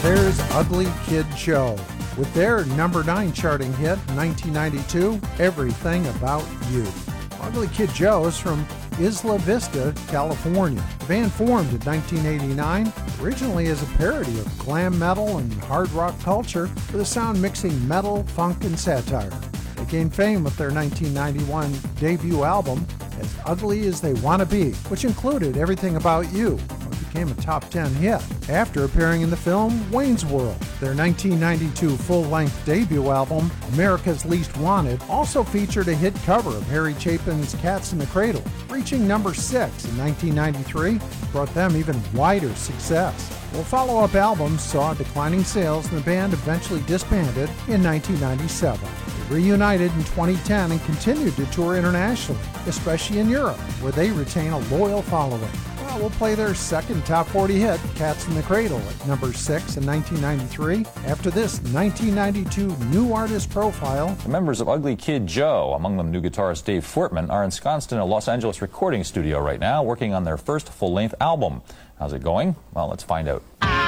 There's Ugly Kid Joe with their number 9 charting hit in 1992, Everything About You. Ugly Kid Joe is from Isla Vista, California. The band formed in 1989, originally as a parody of glam metal and hard rock culture, with a sound mixing metal, funk, and satire. They gained fame with their 1991 debut album, As Ugly as They Wanna Be, which included Everything About You. Became a top 10 hit after appearing in the film Wayne's World. Their 1992 full-length debut album, America's Least Wanted, also featured a hit cover of Harry Chapin's Cats in the Cradle, reaching number 6 in 1993, brought them even wider success. Well, follow-up albums saw declining sales and the band eventually disbanded in 1997. They reunited in 2010 and continued to tour internationally, especially in Europe, where they retain a loyal following. We'll play their second top 40 hit, Cats in the Cradle, at number 6 in 1993. After this 1992 new artist profile. The members of Ugly Kid Joe, among them new guitarist Dave Fortman, are ensconced in a Los Angeles recording studio right now, working on their first full-length album. How's it going? Well, let's find out.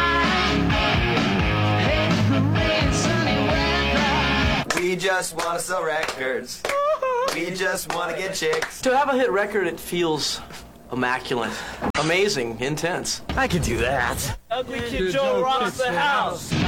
We just want to sell records. We just want to get chicks. To have a hit record, it feels immaculate, amazing, intense. I could do that. Ugly Kid Joe rocks the house. I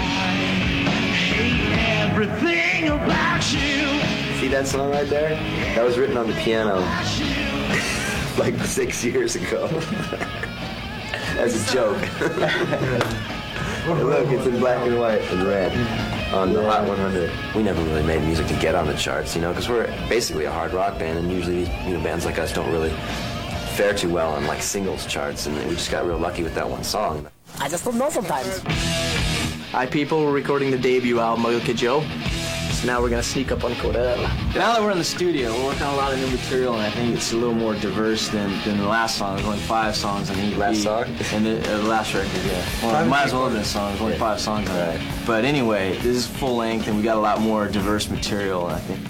hate everything about you. See that song right there? That was written on the piano like 6 years ago. As a joke. And look, it's in black and white and red on the Hot 100. We never really made music to get on the charts, you know, because we're basically a hard rock band, and usually, you know, bands like us don't really fare too well on like singles charts, and we just got real lucky with that one song. I just don't know sometimes. Hi people, we're recording the debut album, Ugly Kid Joe. So now we're gonna sneak up on Cordell. Now that we're in the studio, we're working on a lot of new material, and I think it's a little more diverse than the last song. There's only 5 songs on EP. Last song? And the last record, yeah. Well, it might as well have been a song. There's only 5 songs on it. But anyway, this is full length, and we got a lot more diverse material, and I think